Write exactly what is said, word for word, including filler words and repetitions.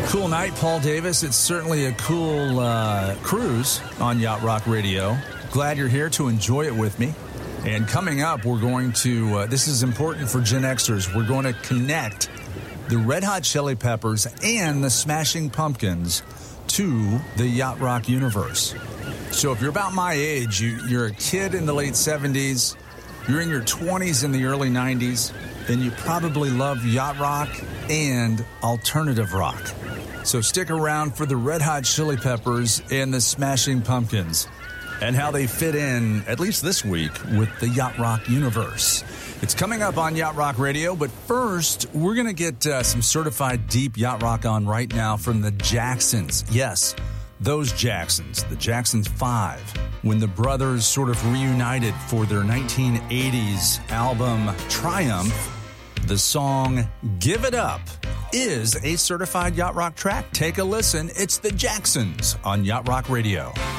Cool night, Paul Davis. It's certainly a cool uh, cruise on Yacht Rock Radio. Glad you're here to enjoy it with me. And coming up, we're going to, uh, this is important for Gen Xers, we're going to connect the Red Hot Chili Peppers and the Smashing Pumpkins to the Yacht Rock universe. So if you're about my age, you, you're a kid in the late seventies, you're in your twenties in the early nineties, then you probably love yacht rock and alternative rock. So stick around for the Red Hot Chili Peppers and the Smashing Pumpkins and how they fit in, at least this week, with the Yacht Rock universe. It's coming up on Yacht Rock Radio, but first, we're going to get uh, some certified deep yacht rock on right now from the Jacksons. Yes, those Jacksons, the Jacksons five, when the brothers sort of reunited for their nineteen eighties album Triumph. The song Give It Up is a certified yacht rock track. Take a listen. It's the Jacksons on Yacht Rock Radio.